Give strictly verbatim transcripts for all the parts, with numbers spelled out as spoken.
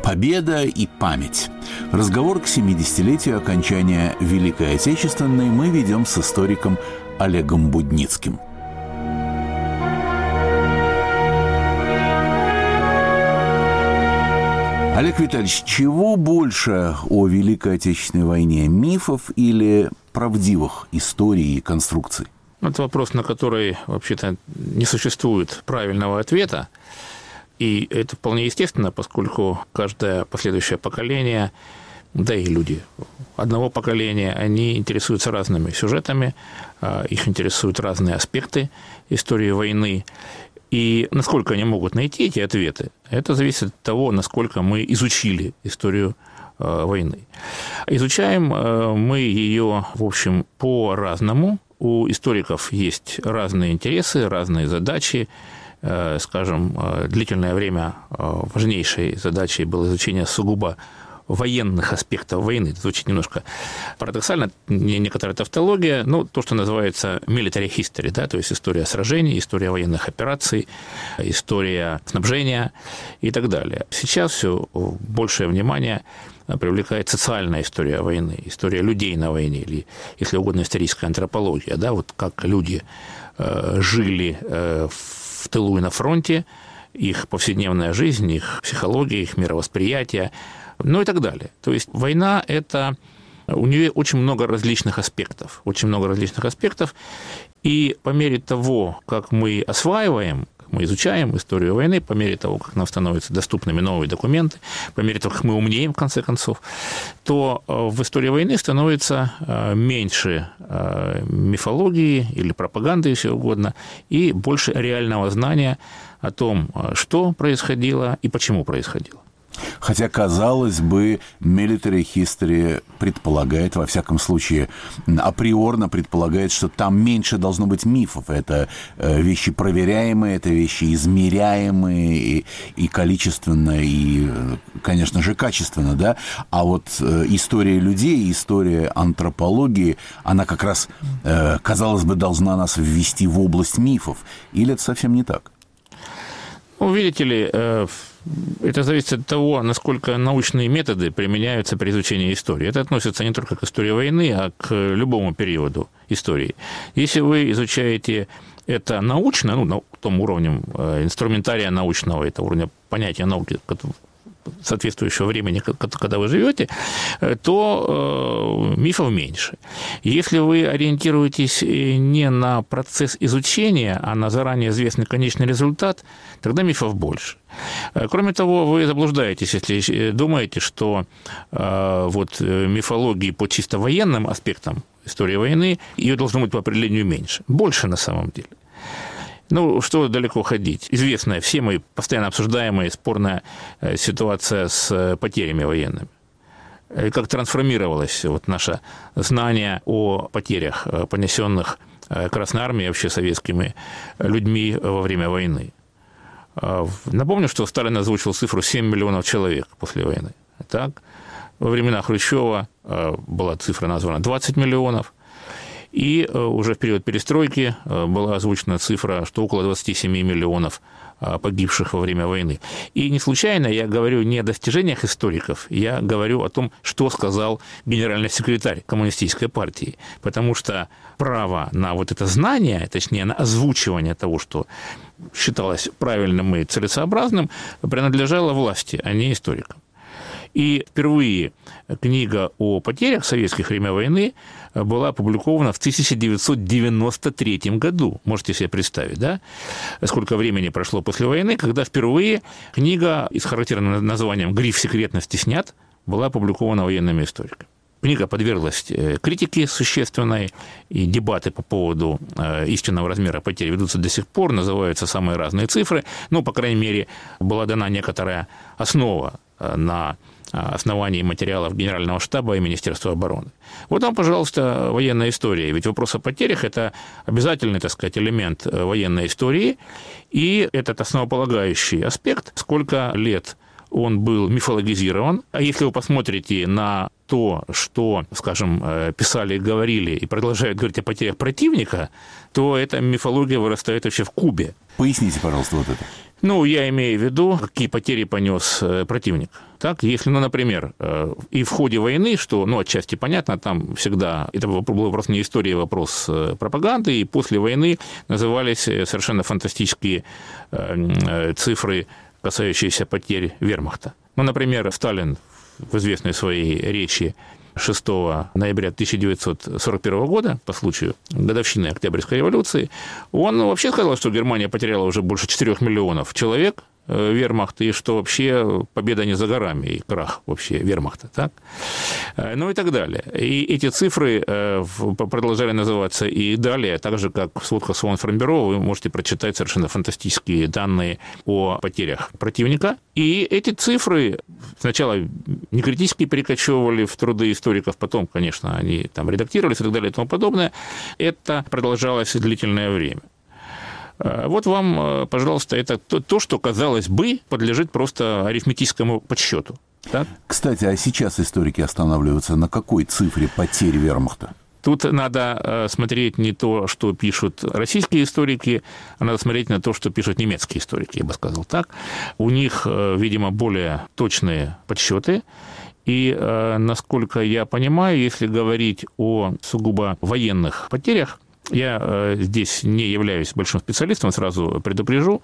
Победа и память. Разговор к семидесятилетию окончания Великой Отечественной мы ведем с историком Олегом Будницким. Олег Витальевич, чего больше о Великой Отечественной войне? Мифов или правдивых историй и конструкций? Это вопрос, на который, вообще-то, не существует правильного ответа. И это вполне естественно, поскольку каждое последующее поколение, да и люди одного поколения, они интересуются разными сюжетами, их интересуют разные аспекты истории войны. И насколько они могут найти эти ответы, это зависит от того, насколько мы изучили историю войны. Изучаем мы ее, в общем, по-разному. У историков есть разные интересы, разные задачи. Скажем, длительное время важнейшей задачей было изучение сугубо военных аспектов войны. Это звучит немножко парадоксально, некоторая тавтология, но то, что называется military history, да, то есть история сражений, история военных операций, история снабжения и так далее. Сейчас все большее внимание привлекает социальная история войны, история людей на войне, или, если угодно, историческая антропология, да, вот как люди жили в в тылу и на фронте, их повседневная жизнь, их психология, их мировосприятие, ну и так далее. То есть война – это… У нее очень много различных аспектов, очень много различных аспектов, и по мере того, как мы осваиваем, мы изучаем историю войны, по мере того, как нам становятся доступными новые документы, по мере того, как мы умнеем, в конце концов, то в истории войны становится меньше мифологии или пропаганды, если угодно, и больше реального знания о том, что происходило и почему происходило. Хотя, казалось бы, military history предполагает, во всяком случае, априорно предполагает, что там меньше должно быть мифов. Это вещи проверяемые, это вещи измеряемые и, и количественно, и, конечно же, качественно, да? А вот история людей, история антропологии, она как раз, казалось бы, должна нас ввести в область мифов. Или это совсем не так? Ну, видите ли, это зависит от того, насколько научные методы применяются при изучении истории. Это относится не только к истории войны, а к любому периоду истории. Если вы изучаете это научно, ну, на том уровне инструментария научного, это уровня понятия науки, соответствующего времени, когда вы живете, то мифов меньше. Если вы ориентируетесь не на процесс изучения, а на заранее известный конечный результат, тогда мифов больше. Кроме того, вы заблуждаетесь, если думаете, что вот мифологии по чисто военным аспектам истории войны ее должно быть по определению меньше. Больше на самом деле. Ну, что далеко ходить. Известная всем и постоянно обсуждаемая спорная ситуация с потерями военными. Как трансформировалось вот наше знание о потерях, понесенных Красной Армией, вообще советскими людьми во время войны. Напомню, что Сталин озвучил цифру семь миллионов человек после войны. Так, во времена Хрущева была цифра названа двадцать миллионов. И уже в период перестройки была озвучена цифра, что около двадцать семь миллионов погибших во время войны. И не случайно я говорю не о достижениях историков, я говорю о том, что сказал генеральный секретарь Коммунистической партии. Потому что право на вот это знание, точнее, на озвучивание того, что считалось правильным и целесообразным, принадлежало власти, а не историкам. И впервые книга о потерях советских во время войны была опубликована в тысяча девятьсот девяносто третьем году. Можете себе представить, да? Сколько времени прошло после войны, когда впервые книга с характерным названием «Гриф секретности снят» была опубликована военными историками. Книга подверглась критике существенной, и дебаты по поводу истинного размера потерь ведутся до сих пор, называются самые разные цифры, но, по крайней мере, была дана некоторая основа на основании материалов Генерального штаба и Министерства обороны. Вот вам, пожалуйста, военная история. Ведь вопрос о потерях – это обязательный, так сказать, элемент военной истории, и этот основополагающий аспект, сколько лет он был мифологизирован. А если вы посмотрите на то, что, скажем, писали, говорили и продолжают говорить о потерях противника, то эта мифология вырастает вообще в кубе. Поясните, пожалуйста, вот это. Ну, я имею в виду, какие потери понес противник. Так, если, ну, например, и в ходе войны, что, ну, отчасти понятно, там всегда, это был вопрос не истории, а вопрос пропаганды, и после войны назывались совершенно фантастические цифры, касающиеся потерь вермахта. Ну, например, Сталин в известной своей речи шестого ноября тысяча девятьсот сорок первого года, по случаю годовщины Октябрьской революции, он вообще сказал, что Германия потеряла уже больше четырёх миллионов человек, вермахт, и что вообще победа не за горами, и крах вообще вермахта, так? Ну и так далее. И эти цифры продолжали называться и далее, так же, как в сводках Совинформбюро, вы можете прочитать совершенно фантастические данные о потерях противника. И эти цифры сначала не критически перекочевывали в труды историков, потом, конечно, они там редактировались и так далее и тому подобное. Это продолжалось длительное время. Вот вам, пожалуйста, это то, что, казалось бы, подлежит просто арифметическому подсчету. Так? Кстати, а сейчас историки останавливаются на какой цифре потерь вермахта? Тут надо смотреть не то, что пишут российские историки, а надо смотреть на то, что пишут немецкие историки, я бы сказал так. У них, видимо, более точные подсчеты. И, насколько я понимаю, если говорить о сугубо военных потерях, я здесь не являюсь большим специалистом, сразу предупрежу,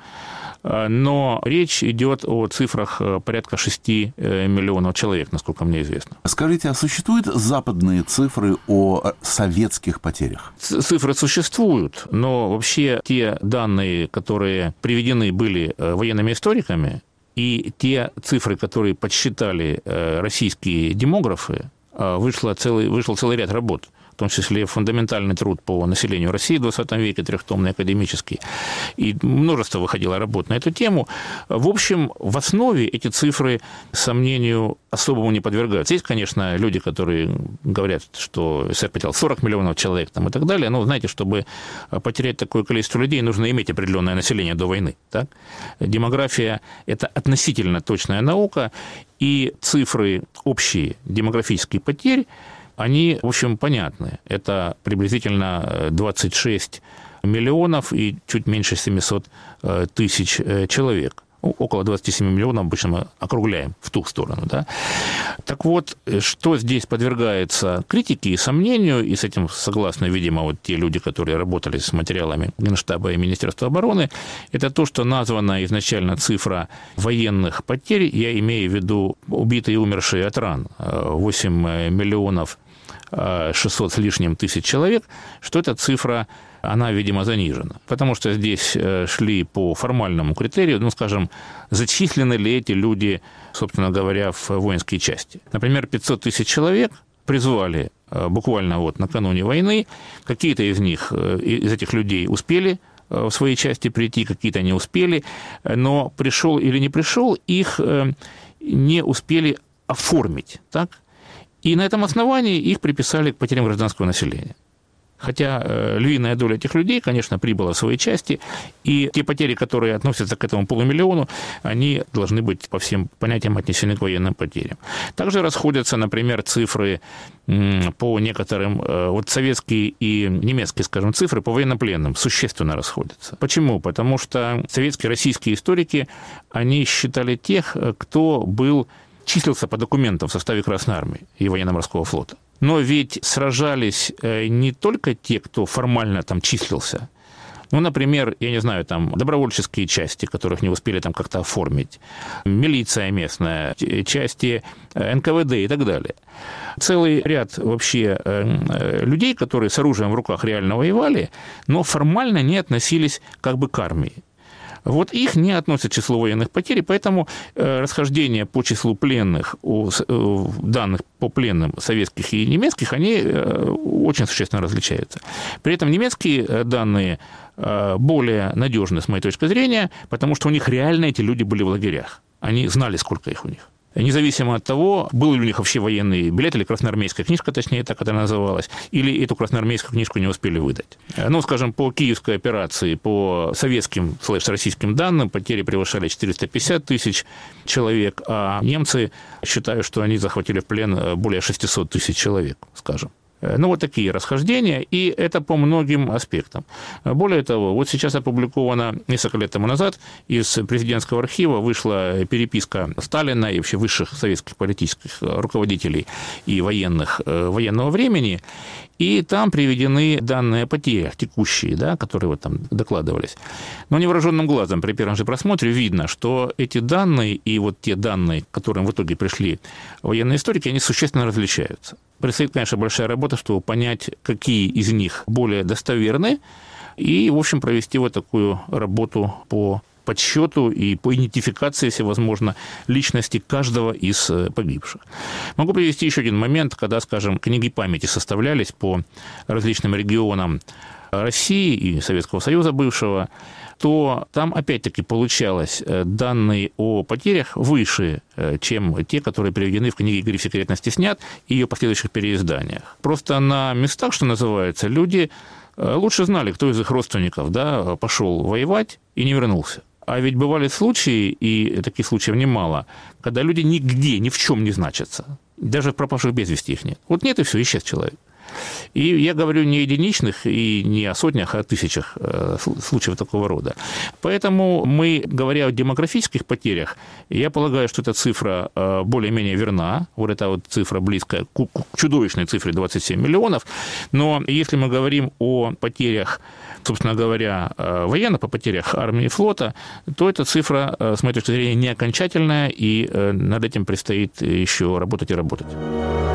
но речь идет о цифрах порядка шести миллионов человек, насколько мне известно. Скажите, а существуют западные цифры о советских потерях? Цифры существуют, но вообще те данные, которые приведены были военными историками, и те цифры, которые подсчитали российские демографы, вышло целый, вышел целый ряд работ, в том числе фундаментальный труд по населению России в двадцатом веке, трехтомный, академический, и множество выходило работ на эту тему. В общем, в основе эти цифры сомнению особому не подвергаются. Есть, конечно, люди, которые говорят, что СССР потерял сорок миллионов человек там, и так далее, но, знаете, чтобы потерять такое количество людей, нужно иметь определенное население до войны. Так? Демография – это относительно точная наука, и цифры общие демографические потери, они, в общем, понятны. Это приблизительно двадцать шесть миллионов и чуть меньше семьсот тысяч человек. Около двадцать семь миллионов обычно мы округляем в ту сторону. Да? Так вот, что здесь подвергается критике и сомнению, и с этим согласны, видимо, вот те люди, которые работали с материалами Генштаба и Министерства обороны, это то, что названа изначально цифра военных потерь, я имею в виду убитые и умершие от ран, восемь миллионов шестьсот с лишним тысяч человек, что эта цифра, она, видимо, занижена. Потому что здесь шли по формальному критерию, ну, скажем, зачислены ли эти люди, собственно говоря, в воинские части. Например, пятьсот тысяч человек призвали буквально вот накануне войны, какие-то из них, из этих людей успели в своей части прийти, какие-то не успели, но пришел или не пришел, их не успели оформить, так? И на этом основании их приписали к потерям гражданского населения. Хотя львиная доля этих людей, конечно, прибыла в своей части, и те потери, которые относятся к этому полумиллиону, они должны быть по всем понятиям отнесены к военным потерям. Также расходятся, например, цифры по некоторым, вот советские и немецкие, скажем, цифры по военнопленным существенно расходятся. Почему? Потому что советские, российские историки, они считали тех, кто был, числился по документам в составе Красной Армии и Военно-морского флота. Но ведь сражались не только те, кто формально там числился. Ну, например, я не знаю, там добровольческие части, которых не успели там как-то оформить, милиция местная, части эн ка вэ дэ и так далее. Целый ряд вообще людей, которые с оружием в руках реально воевали, но формально не относились как бы к армии. Вот их не относят к числу военных потерь, и поэтому расхождения по числу пленных, данных по пленным советских и немецких, они очень существенно различаются. При этом немецкие данные более надежны, с моей точки зрения, потому что у них реально эти люди были в лагерях. Они знали, сколько их у них. Независимо от того, был ли у них вообще военный билет или красноармейская книжка, точнее, так это называлось, или эту красноармейскую книжку не успели выдать. Ну, скажем, по киевской операции, по советским слэш-российским данным, потери превышали четыреста пятьдесят тысяч человек, а немцы считают, что они захватили в плен более шестьсот тысяч человек, скажем. Ну, вот такие расхождения, и это по многим аспектам. Более того, вот сейчас опубликовано несколько лет тому назад из президентского архива вышла переписка Сталина и вообще высших советских политических руководителей и военных военного времени, и там приведены данные о потерях текущие, да, которые вот там докладывались. Но невооруженным глазом при первом же просмотре видно, что эти данные и вот те данные, к которым в итоге пришли военные историки, они существенно различаются. Предстоит, конечно, большая работа, чтобы понять, какие из них более достоверны, и, в общем, провести вот такую работу по подсчету и по идентификации, если возможно, личности каждого из погибших. Могу привести еще один момент, когда, скажем, книги памяти составлялись по различным регионам России и Советского Союза бывшего, то там, опять-таки, получалось данные о потерях выше, чем те, которые приведены в книге «Гриф секретности снят» и ее последующих переизданиях. Просто на местах, что называется, люди лучше знали, кто из их родственников, да, пошел воевать и не вернулся. А ведь бывали случаи, и таких случаев немало, когда люди нигде, ни в чем не значатся. Даже пропавших без вести их нет. Вот нет, и все, исчез человек. И я говорю не о единичных и не о сотнях, а о тысячах случаев такого рода. Поэтому мы, говоря о демографических потерях, я полагаю, что эта цифра более-менее верна. Вот эта вот цифра близкая к чудовищной цифре двадцать семь миллионов. Но если мы говорим о потерях, собственно говоря, военно, по потерях армии и флота, то эта цифра, с моей точки зрения, не окончательная, и над этим предстоит еще работать и работать.